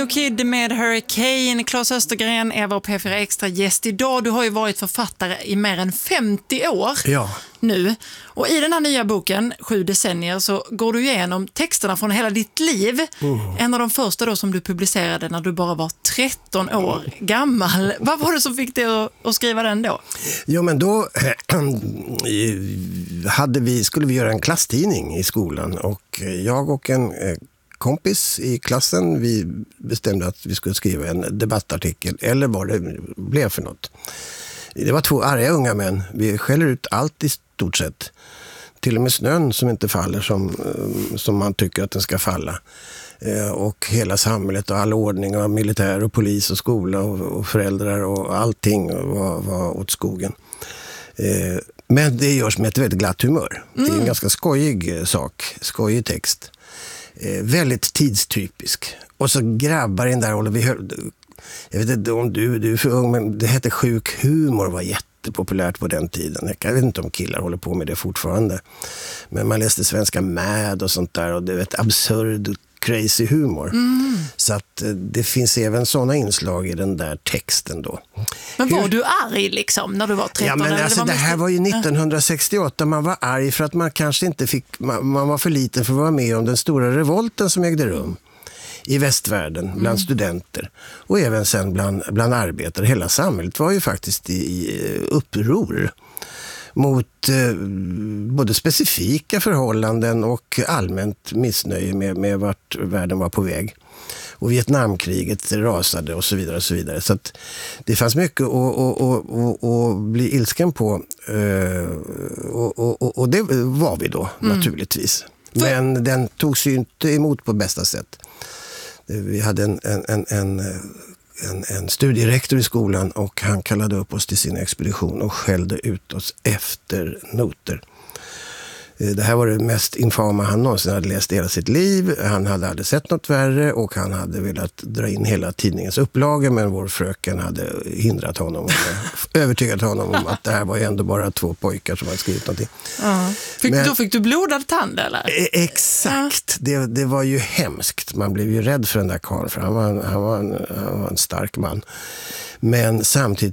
New Kid med Hurricane. Claes Östergren är vår P4 Extra gäst idag. Du har ju varit författare i mer än 50 år nu. Och i den här nya boken, 7 decennier, så går du igenom texterna från hela ditt liv. En av de första då som du publicerade när du bara var 13 år gammal. Vad var det som fick dig att skriva den då? Jo, men då skulle vi göra en klasstidning i skolan, och jag och en kompis i klassen, vi bestämde att vi skulle skriva en debattartikel, eller vad det blev för något. Det var 2 arga unga män. Vi skäller ut allt i stort sett. Till och med snön som inte faller som man tycker att den ska falla. Och hela samhället och all ordning och militär och polis och skola och föräldrar och allting var åt skogen. Men det görs med ett väldigt glatt humör. Det är en ganska skojig sak, skojig text. Väldigt tidstypisk. Och så grabbar in där, och jag vet inte om du är för ung, men det hette sjuk humor, var jättepopulärt på den tiden. Jag vet inte om killar håller på med det fortfarande. Men man läste Svenska Mad och sånt där, och det är ett absurd crazy humor. Så att det finns även sådana inslag i den där texten då. Men var du arg liksom när du var 13? Ja, men alltså, det här var ju 1968. Man var arg för att man kanske inte fick, man var för liten för att vara med om den stora revolten som ägde rum i västvärlden bland studenter, och även sen bland arbetare. Hela samhället var ju faktiskt i uppror mot både specifika förhållanden och allmänt missnöje med vart världen var på väg. Och Vietnamkriget rasade och så vidare och så vidare. Så att det fanns mycket att bli ilsken på, och det var vi då naturligtvis. Men den togs ju inte emot på bästa sätt. Vi hade en studierektor i skolan, och han kallade upp oss till sin expedition och skällde ut oss efter noter. Det här var det mest infama han någonsin hade läst i hela sitt liv. Han hade aldrig sett något värre, och han hade velat dra in hela tidningens upplaga, men vår fröken hade hindrat honom och övertygat honom om att det här var ju ändå bara 2 pojkar som hade skrivit någonting. Då fick du blodad tand, eller? Exakt. Det var ju hemskt. Man blev ju rädd för den där karln, för han var en stark man. Men samtidigt